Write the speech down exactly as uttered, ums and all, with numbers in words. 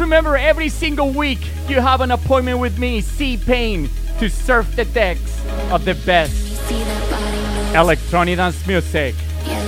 Remember, every single week you have an appointment with me, C-Pain, to surf the decks of the best electronic dance music.